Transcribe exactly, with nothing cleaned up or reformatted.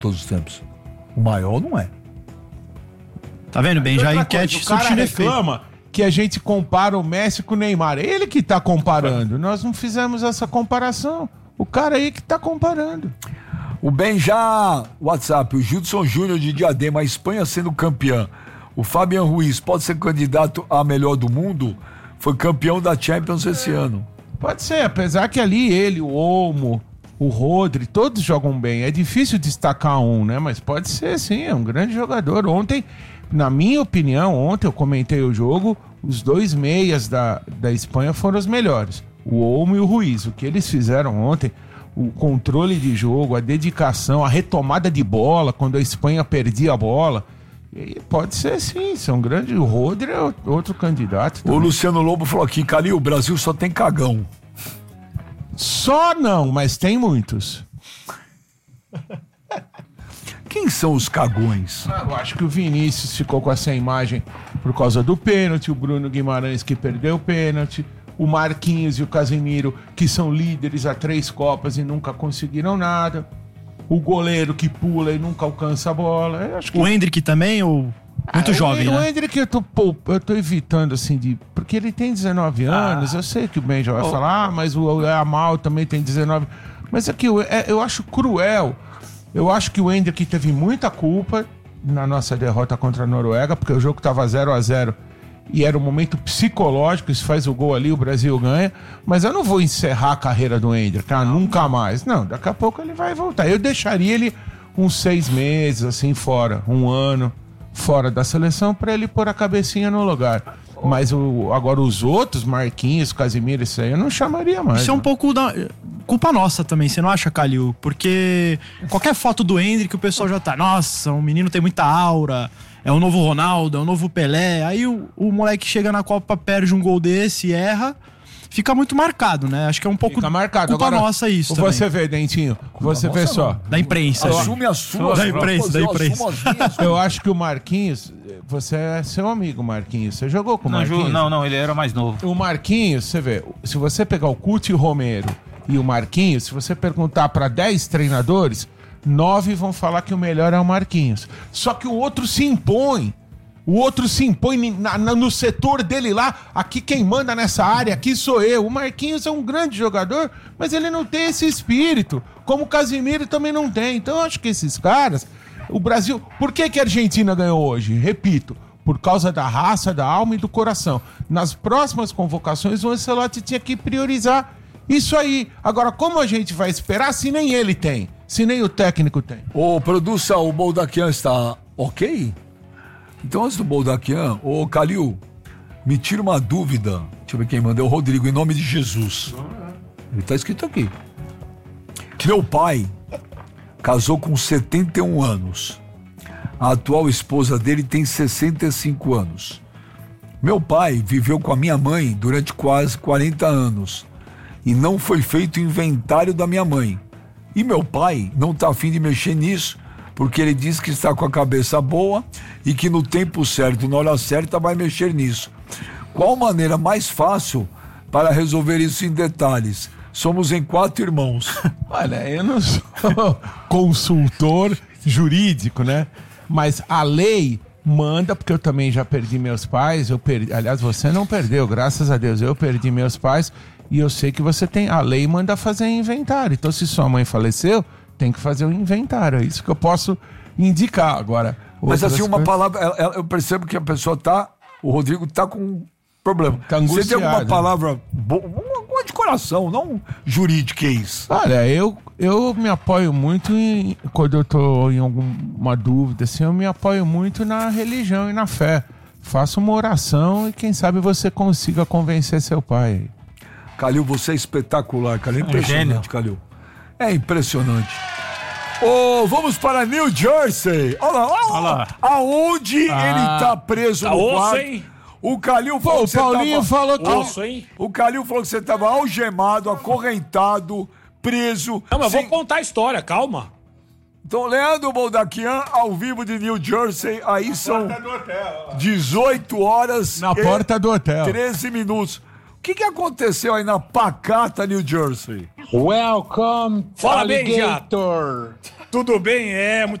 todos os tempos. O maior não é. Tá vendo bem? Já a enquete coisa, o cara reclama que a gente compara o Messi com o Neymar. Ele que tá comparando. Nós não fizemos essa comparação. O cara aí que tá comparando. O Benja, WhatsApp, o Gilson Júnior de Diadema, a Espanha sendo campeã. O Fabian Ruiz pode ser candidato a melhor do mundo? Foi campeão da Champions esse ano. Pode ser, apesar que ali ele, o Olmo, o Rodri, todos jogam bem. É difícil destacar um, né? Mas pode ser, sim, é um grande jogador. Ontem, na minha opinião, ontem eu comentei o jogo, os dois meias da, da Espanha foram os melhores. O Olmo e o Ruiz. O que eles fizeram ontem, o controle de jogo, a dedicação, a retomada de bola, quando a Espanha perdia a bola. E pode ser sim, são grandes. O Rodri é outro candidato também. O Luciano Lobo falou aqui, Calil, o Brasil só tem cagão. Só não, mas tem muitos. Quem são os cagões? Ah, eu acho que o Vinícius ficou com essa imagem por causa do pênalti, o Bruno Guimarães que perdeu o pênalti, o Marquinhos e o Casemiro que são líderes há três Copas e nunca conseguiram nada. O goleiro que pula e nunca alcança a bola. Eu acho que... O Endrick também, ou muito ah, jovem, o, né? O Endrick eu tô, pô, eu tô evitando, assim, de... Porque ele tem dezenove anos, ah. eu sei que o Ben já vai oh. falar, ah, mas o Amal também tem dezenove. Mas aqui, eu, eu acho cruel. Eu acho que o Endrick teve muita culpa na nossa derrota contra a Noruega, porque o jogo tava zero a zero e era um momento psicológico, se faz o gol ali, o Brasil ganha, mas eu não vou encerrar a carreira do Endrick, ah, nunca mais. Não, daqui a pouco ele vai voltar. Eu deixaria ele uns seis meses, assim, fora, um ano, fora da seleção, pra ele pôr a cabecinha no lugar. Mas o, agora os outros, Marquinhos, Casemiro, isso aí, eu não chamaria mais. Isso é um né? pouco da culpa nossa também, você não acha, Calil? Porque qualquer foto do Endrick, o pessoal já tá, nossa, o menino tem muita aura, é o novo Ronaldo, é o novo Pelé. Aí o, o moleque chega na Copa, perde um gol desse, erra, fica muito marcado, né? Acho que é um pouco fica marcado. culpa Agora, nossa isso também. Você vê, Dentinho, você vê só. Da imprensa. Assume as suas. Da imprensa, da imprensa. Eu acho que o Marquinhos, você é seu amigo, Marquinhos. Você jogou com o Marquinhos? Não, não, ele era mais novo. O Marquinhos, você vê, se você pegar o Cuti Romero e o Marquinhos, se você perguntar para dez treinadores, nove vão falar que o melhor é o Marquinhos. Só que o outro se impõe. O outro se impõe na, na, no setor dele lá. Aqui quem manda nessa área, aqui sou eu. O Marquinhos é um grande jogador, mas ele não tem esse espírito. Como o Casemiro também não tem. Então eu acho que esses caras... O Brasil... Por que que a Argentina ganhou hoje? Repito, por causa da raça, da alma e do coração. Nas próximas convocações, o Ancelotti tinha que priorizar isso aí. Agora, como a gente vai esperar se nem ele tem? Se nem o técnico tem? Ô, produça, o Boldaquian está ok? Então, antes do Boldaquian, ô Calil, me tira uma dúvida. Deixa eu ver quem mandou. O Rodrigo, em nome de Jesus. Ele tá escrito aqui. Meu pai casou com setenta e um anos. A atual esposa dele tem sessenta e cinco anos. Meu pai viveu com a minha mãe durante quase quarenta anos. E não foi feito inventário da minha mãe. E meu pai não tá afim de mexer nisso, porque ele diz que está com a cabeça boa e que no tempo certo, na hora certa, vai mexer nisso. Qual maneira mais fácil para resolver isso em detalhes? Somos em quatro irmãos. Olha, eu não sou consultor jurídico, né? Mas a lei manda, porque eu também já perdi meus pais, eu perdi, aliás, você não perdeu, graças a Deus, eu perdi meus pais e eu sei que você tem, a lei manda fazer inventário. Então, se sua mãe faleceu, tem que fazer um inventário. É isso que eu posso indicar agora. Mas assim, uma coisas... palavra, eu percebo que a pessoa tá, o Rodrigo tá com um problema. Tá angustiado. Você tem alguma palavra boa, uma de coração, não jurídica, é isso? Olha, eu, eu me apoio muito em, quando eu tô em alguma dúvida, assim, eu me apoio muito na religião e na fé. Faça uma oração e quem sabe você consiga convencer seu pai. Calil, você é espetacular, Calil. É impressionante, Calil. É impressionante. Oh, vamos para New Jersey. Olha lá, olha lá. Aonde ah, ele tá preso tá no osso, quarto. Hein? O Calil falou Pô, que você o Paulinho tava... falou que... Osso, hein? O Calil falou que você tava algemado, acorrentado, preso. Não, mas sem... vou contar a história, calma. Então, Leandro Boldaquian, ao vivo de New Jersey, aí Na são dezoito horas Na porta do hotel. treze minutos. O que, que aconteceu aí na pacata New Jersey? Welcome, Fala bem, alligator. Tudo bem? É, muito